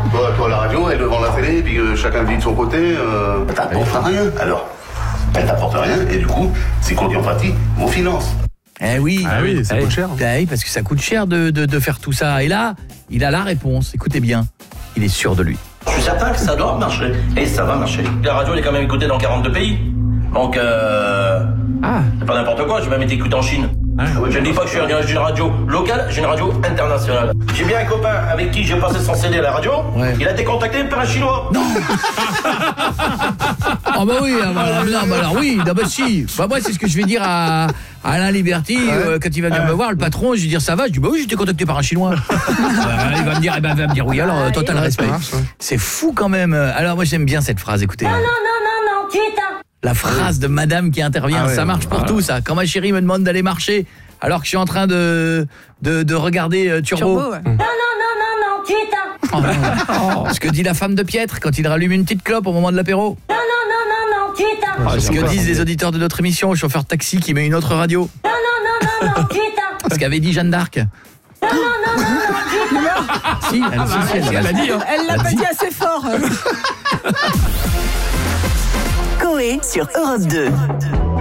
Toi, la radio, elle est devant la télé, puis chacun vit de son côté, elle t'apporte rien. Alors, elle t'apporte rien, et du coup, c'est qu'on dit en pratique, vos finances. Eh oui, ça coûte cher. Oui, parce que ça coûte cher de faire tout ça. Et là, il a la réponse. Écoutez bien, il est sûr de lui. Je suis certain que ça doit marcher. Et ça va marcher. La radio, elle est quand même écoutée dans 42 pays. Donc, c'est pas n'importe quoi, j'ai même été écouté en Chine. Je ne dis pas que je suis une radio locale, j'ai une radio internationale. J'ai bien un copain avec qui j'ai passé son CD à la radio. Ouais. Il a été contacté par un Chinois. Non. Ah bah oui, alors oui, bah si. Bah moi c'est ce que je vais dire à Alain Liberty quand il va venir me voir, le patron, je vais dire ça va, je dis bah oui, j'ai été contacté par un Chinois. Il va me dire oui, alors total respect. C'est fou quand même. Alors moi j'aime bien cette phrase, écoutez. Non, tu es la phrase de madame qui intervient, ça marche pour tout ça. Quand ma chérie me demande d'aller marcher alors que je suis en train de regarder Turbo. Non, tu es Ce que dit la femme de Pietre quand il rallume une petite clope au moment de l'apéro. Non, tu es Ce que disent les auditeurs de notre émission au chauffeur de taxi qui met une autre radio. Non, tu es Ce qu'avait dit Jeanne d'Arc. Non, tu es Si, elle l'a dit. Elle l'a pas dit assez fort. Coé sur Europe 2.